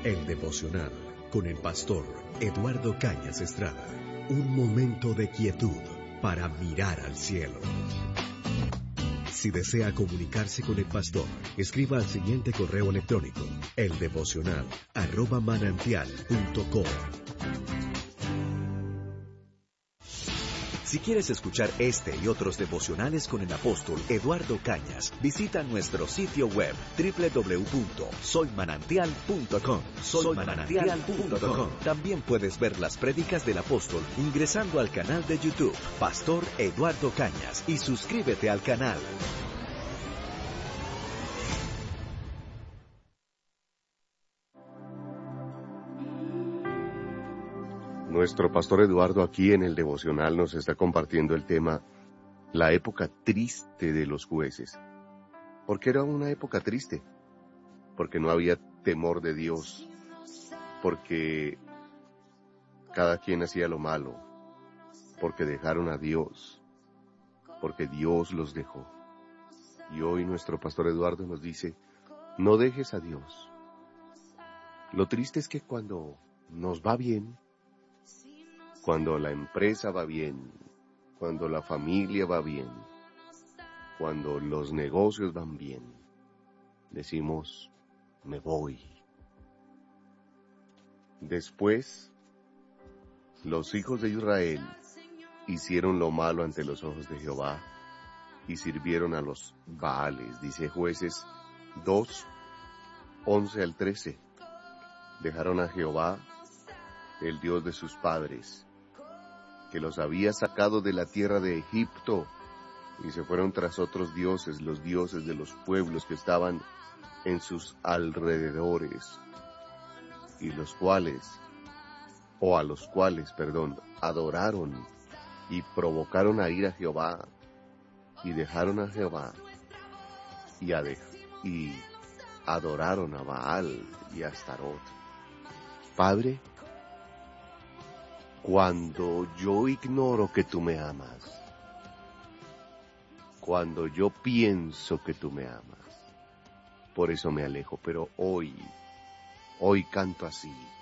El devocional con el pastor Eduardo Cañas Estrada. Un momento de quietud para mirar al cielo. Si desea comunicarse con el pastor, escriba al siguiente correo electrónico: eldevocional@manantial.com. Si quieres escuchar este y otros devocionales con el apóstol Eduardo Cañas, visita nuestro sitio web www.soymanantial.com. Soymanantial.com. También puedes ver las prédicas del apóstol ingresando al canal de YouTube Pastor Eduardo Cañas y suscríbete al canal. Nuestro pastor Eduardo aquí en el devocional nos está compartiendo el tema la época triste de los jueces. ¿Por qué era una época triste? Porque no había temor de Dios, porque cada quien hacía lo malo, porque dejaron a Dios, porque Dios los dejó. Y hoy nuestro pastor Eduardo nos dice, no dejes a Dios. Lo triste es que cuando nos va bien, cuando la empresa va bien, cuando la familia va bien, cuando los negocios van bien, decimos, me voy. Después, los hijos de Israel hicieron lo malo ante los ojos de Jehová y sirvieron a los Baales, dice Jueces 2, 11 al 13. Dejaron a Jehová, el Dios de sus padres, que los había sacado de la tierra de Egipto, y se fueron tras otros dioses, los dioses de los pueblos que estaban en sus alrededores, y a los cuales, adoraron y provocaron a ir a Jehová, y dejaron a Jehová, y adoraron a Baal y a Astarot. Padre, cuando yo ignoro que tú me amas, cuando yo pienso que tú me amas, por eso me alejo, pero hoy canto así.